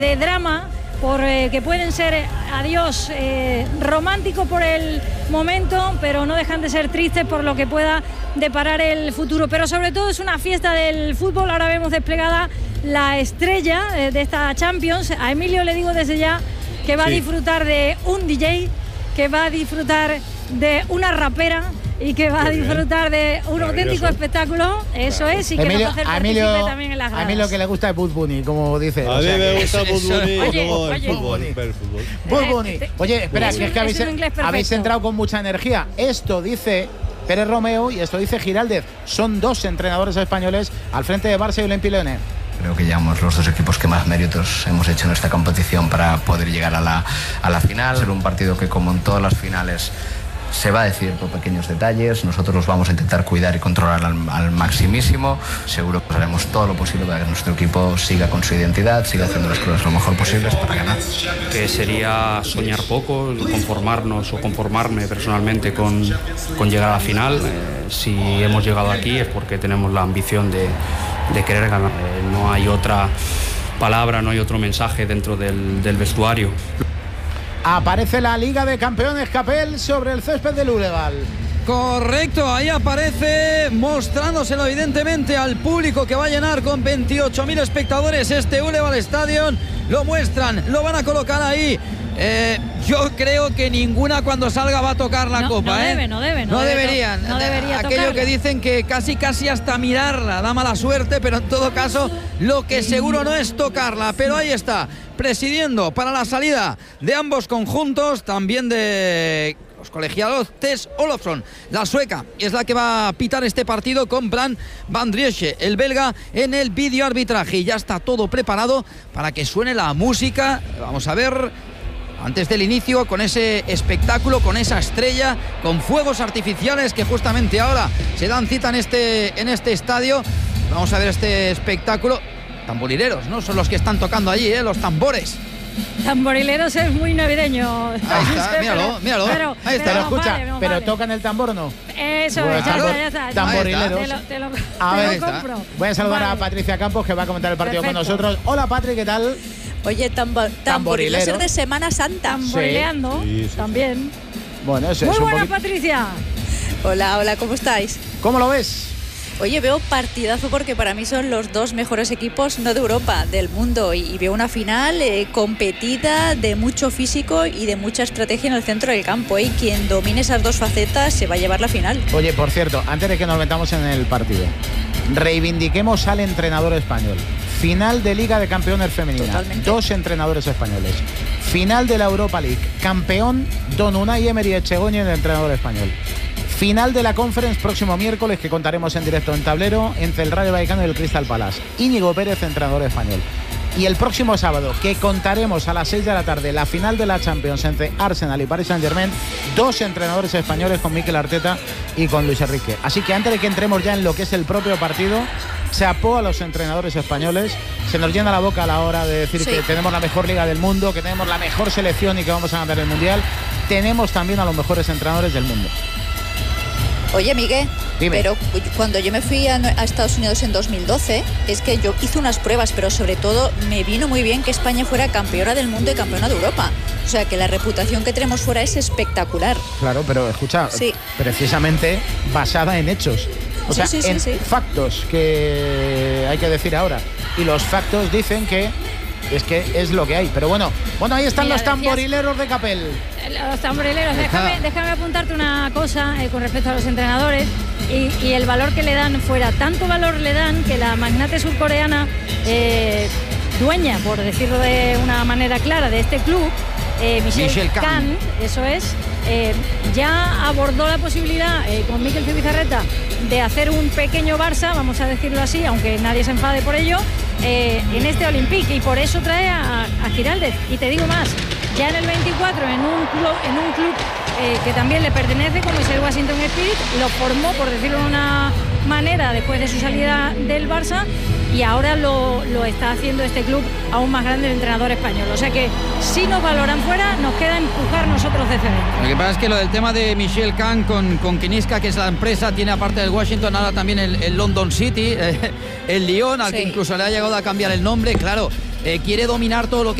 de drama, que pueden ser adiós románticos por el momento, pero no dejan de ser tristes por lo que pueda deparar el futuro. Pero sobre todo es una fiesta del fútbol. Ahora vemos desplegada la estrella de esta Champions. A Emilio le digo desde ya que va a disfrutar de un DJ, que va a disfrutar de una rapera y que va a disfrutar de un auténtico espectáculo. Eso es, y que nos va a hacer partícipe también en las gradas. A mí lo que le gusta es Bud Bunny, como dice. A mí me gusta Bud Bunny, como el fútbol. Bud Bunny. Oye, espera, que es que habéis entrado con mucha energía. Esto dice Pérez Romeo y esto dice Giraldez. Son dos entrenadores españoles al frente de Barça y Olympique Lyonnais. Creo que llevamos los dos equipos que más méritos hemos hecho en esta competición para poder llegar a la final. Ser un partido que, como en todas las finales, se va a decidir por pequeños detalles. Nosotros los vamos a intentar cuidar y controlar al maximísimo. Seguro que haremos todo lo posible para que nuestro equipo siga con su identidad, siga haciendo las cosas lo mejor posibles para ganar. Que sería soñar poco, conformarnos o conformarme personalmente con llegar a la final. Si hemos llegado aquí es porque tenemos la ambición de querer ganar. No hay otra palabra, no hay otro mensaje dentro del vestuario. Aparece la Liga de Campeones Capel sobre el césped del Uleval. Correcto, ahí aparece, mostrándoselo evidentemente al público que va a llenar con 28.000 espectadores este Uleval Stadium. Lo muestran, lo van a colocar ahí. Yo creo que ninguna cuando salga va a tocar la copa. No deberían. No debería aquello tocarla. que dicen que casi hasta mirarla da mala suerte, pero en todo caso lo que seguro no es tocarla. Pero ahí está, presidiendo para la salida de ambos conjuntos, también de los colegiados, Tess Olofsson, la sueca, es la que va a pitar este partido con Bran van Driesche, el belga, en el vídeo arbitraje. Y ya está todo preparado para que suene la música. Vamos a ver, antes del inicio, con ese espectáculo, con esa estrella, con fuegos artificiales que justamente ahora se dan cita en este estadio. Vamos a ver este espectáculo. Tamborileros, ¿no? Son los que están tocando allí, los tambores. Tamborileros es muy navideño. Ahí está, míralo. Ahí está. Pero escucha, ¿pero tocan el tambor o no? Eso Bueno, es, ya está. Tamborileros. Te lo compro. Voy a saludar a Patricia Campos, que va a comentar el partido con nosotros. Hola, Patri, ¿qué tal? Oye, tamborilero ser de Semana Santa. Tamborileando, también. Bueno, eso muy es un buena, poquito... Patricia. Hola, ¿cómo estáis? ¿Cómo lo ves? Oye, veo partidazo porque para mí son los dos mejores equipos, no de Europa, del mundo. Y veo una final competida, de mucho físico y de mucha estrategia en el centro del campo. Y quien domine esas dos facetas se va a llevar la final. Oye, por cierto, antes de que nos metamos en el partido, reivindiquemos al entrenador español. Final de Liga de Campeones Femenina. Totalmente. Dos entrenadores españoles. Final de la Europa League. Campeón Don Unai Emery Echegoyen, el entrenador español. Final de la Conference próximo miércoles, que contaremos en directo en tablero, entre el Rayo Vallecano y el Crystal Palace. Íñigo Pérez, entrenador español. Y el próximo sábado, que contaremos a las 6 de la tarde, la final de la Champions entre Arsenal y Paris Saint-Germain, dos entrenadores españoles, con Mikel Arteta y con Luis Enrique. Así que antes de que entremos ya en lo que es el propio partido, chapó a los entrenadores españoles. Se nos llena la boca a la hora de decir que tenemos la mejor liga del mundo, que tenemos la mejor selección y que vamos a ganar el Mundial. Tenemos también a los mejores entrenadores del mundo. Oye, Miguel, dime. Pero cuando yo me fui a Estados Unidos en 2012, es que yo hice unas pruebas, pero sobre todo me vino muy bien que España fuera campeona del mundo y campeona de Europa. O sea, que la reputación que tenemos fuera es espectacular. Claro, pero escucha, precisamente basada en hechos. O sea, en factos, que hay que decir ahora. Y los factos dicen que es lo que hay. Pero bueno, ahí están los tamborileros de Capel. Los tamborileros, déjame apuntarte una cosa con respecto a los entrenadores y el valor que le dan fuera. Tanto valor le dan que la magnate surcoreana, dueña, por decirlo de una manera clara, de este club, Michelle Kang, eso es, ya abordó la posibilidad con Mikel Zubizarreta de hacer un pequeño Barça, vamos a decirlo así, aunque nadie se enfade por ello, en este Olympique, y por eso trae a Giraldez. Y te digo más, ya en el 24 en un club que también le pertenece, como es el Washington Spirit, lo formó, por decirlo de una manera, después de su salida del Barça, y ahora lo está haciendo este club aún más grande, el entrenador español. O sea que si nos valoran fuera, nos queda empujar nosotros desde dentro. Lo que pasa es que lo del tema de Michelle Kang con Kiniska, que es la empresa, tiene aparte del Washington ahora también el London City, el Lyon, al que incluso le ha llegado a cambiar el nombre. Claro, quiere dominar todo lo que